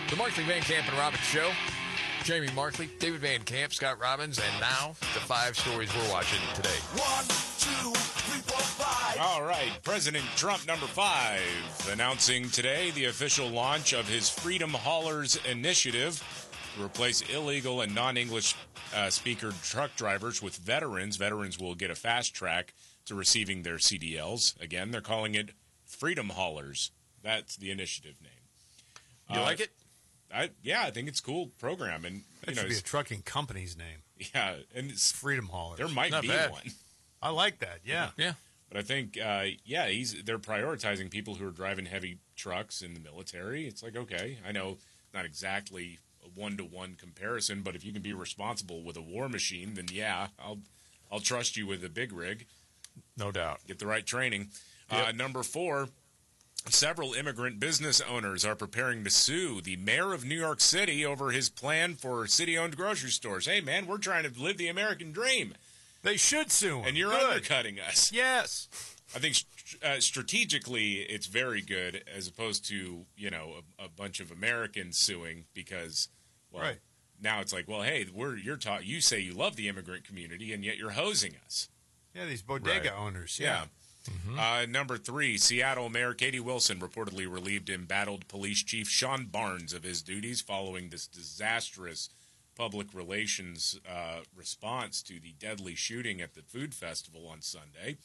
The Markley, Van Camp, and Robbins Show. Jamie Markley, David Van Camp, Scott Robbins, and now the 5 stories we're watching today. 1, 2, 3, 4, 5. All right, President Trump, number 5, announcing today the official launch of his Freedom Haulers initiative to replace illegal and non-English speaker truck drivers with veterans. Veterans will get a fast track to receiving their CDLs. Again, they're calling it Freedom Haulers. That's the initiative name. You like it? I think it's a cool program, and That should be a trucking company's name. yeah, and it's, Freedom Haulers. there might Not be bad. one, I like that. Yeah. Yeah. but I think they're prioritizing people who are driving heavy trucks in the military. It's like, okay, I know not exactly a 1-to-1 comparison, but if you can be responsible with a war machine, then yeah, I'll trust you with a big rig. No doubt. Get the right training. Yep. Number 4. Several immigrant business owners are preparing to sue the mayor of New York City over his plan for city-owned grocery stores. Hey, man, we're trying to live the American dream, They should sue him. and you're Good. undercutting us. Yes. I think strategically it's very good as opposed to, a bunch of Americans suing because, well, Right. now it's like, well, hey, you say you love the immigrant community, and yet you're hosing us. Yeah, these bodega Right. owners. Yeah. Yeah. Number 3, Seattle Mayor Katie Wilson reportedly relieved embattled police chief Sean Barnes of his duties following this disastrous public relations response to the deadly shooting at the food festival on Sunday.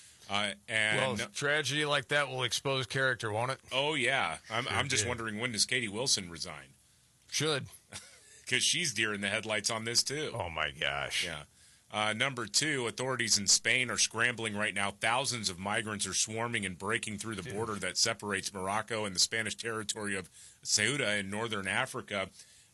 Well, tragedy like that will expose character, won't it? oh yeah, I'm just did. wondering, when does Katie Wilson resign? Should. Because she's deer in the headlights on this too. Oh, my gosh. Yeah. Number 2, authorities in Spain are scrambling right now. Thousands of migrants are swarming and breaking through the border that separates Morocco and the Spanish territory of Ceuta in northern Africa.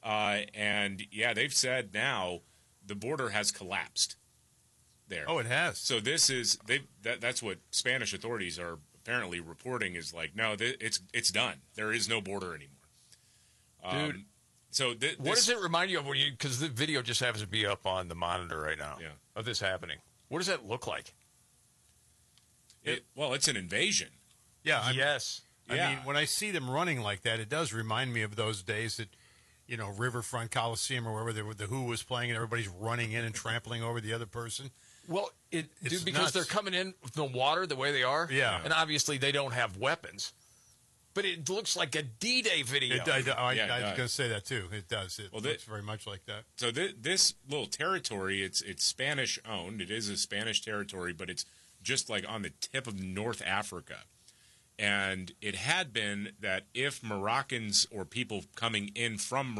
They've said now the border has collapsed there. Oh, it has. So this is that's what Spanish authorities are apparently reporting is like, no, it's done. There is no border anymore. Dude. So What does it remind you of when because the video just happens to be up on the monitor right now of this happening. What does that look like? it's an invasion. Yeah. Yes. I mean, when I see them running like that, it does remind me of those days that, Riverfront Coliseum or wherever the Who was playing and everybody's running in and trampling over the other person. Well, It's because nuts. they're coming in with the water the way they are. Yeah. And obviously they don't have weapons. But it looks like a D-Day video. I was does. going to say that too. It does. It Well, looks very much like that. So this little territory, it's Spanish owned. It is a Spanish territory, but it's just like on the tip of North Africa. And it had been that if Moroccans or people coming in from